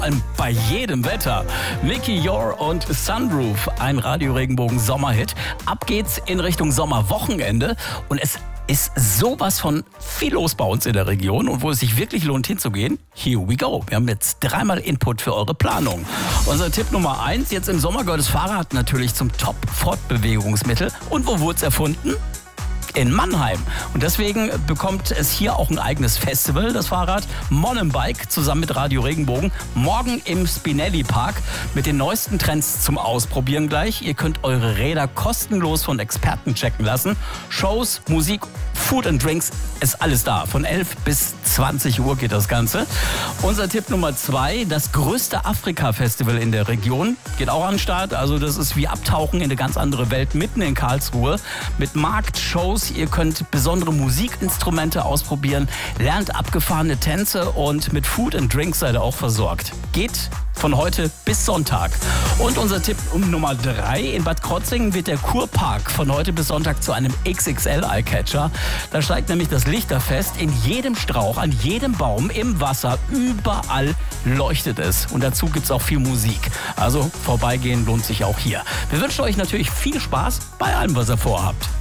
Bei jedem Wetter. Mickey Your und Sunroof, ein Radio-Regenbogen-Sommerhit. Ab geht's in Richtung Sommerwochenende und es ist sowas von viel los bei uns in der Region und wo es sich wirklich lohnt hinzugehen, here we go. Wir haben jetzt 3-mal Input für eure Planung. Unser Tipp Nummer 1, jetzt im Sommer gehört das Fahrrad natürlich zum Top-Fortbewegungsmittel. Und wo wurde es erfunden? In Mannheim. Und deswegen bekommt es hier auch ein eigenes Festival, das Fahrrad Mountainbike, zusammen mit Radio Regenbogen. Morgen im Spinelli Park mit den neuesten Trends zum Ausprobieren gleich. Ihr könnt eure Räder kostenlos von Experten checken lassen. Shows, Musik, Food and Drinks, ist alles da. Von 11 bis 20 Uhr geht das Ganze. Unser Tipp Nummer 2, das größte Afrika-Festival in der Region. Geht auch an den Start. Also das ist wie Abtauchen in eine ganz andere Welt mitten in Karlsruhe. Mit Markt, Shows, ihr könnt besondere Musikinstrumente ausprobieren, lernt abgefahrene Tänze und mit Food and Drinks seid ihr auch versorgt. Geht von heute bis Sonntag. Und unser Tipp Nummer 3, in Bad Krotzingen wird der Kurpark von heute bis Sonntag zu einem XXL-Eyecatcher. Da steigt nämlich das Lichterfest. In jedem Strauch, an jedem Baum, im Wasser, überall leuchtet es. Und dazu gibt es auch viel Musik. Also vorbeigehen lohnt sich auch hier. Wir wünschen euch natürlich viel Spaß bei allem, was ihr vorhabt.